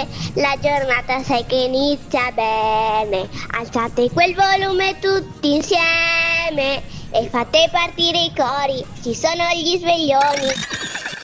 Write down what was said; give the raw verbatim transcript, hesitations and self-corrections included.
bene, la giornata sai che inizia bene. Alzate quel volume tutti insieme e fate partire i cori, ci sono gli sveglioni.